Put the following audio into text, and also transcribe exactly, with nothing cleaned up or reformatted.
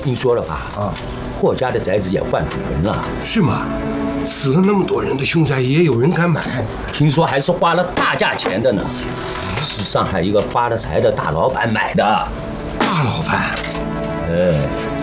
听说了吧？啊，霍家的宅子也换主人了。 是吗？死了那么多人的凶宅，也有人敢买？ 听说还是花了大价钱的呢，是上海一个发了财的大老板买的。 大老板？ 哎。